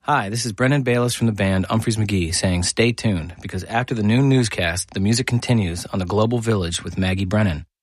Hi, this is Brennan Bayless from the band Umphrey's McGee saying stay tuned because after the noon newscast, the music continues on the Global Village with Maggie Brennan.